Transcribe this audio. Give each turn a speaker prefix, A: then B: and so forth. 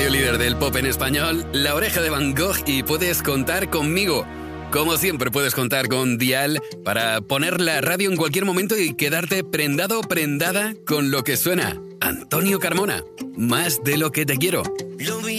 A: radio líder del pop en español, La Oreja de Van Gogh, y puedes contar conmigo. Como siempre puedes contar con Dial para poner la radio en cualquier momento y quedarte prendado o prendada con lo que suena. Antonio Carmona, Más de lo que te quiero.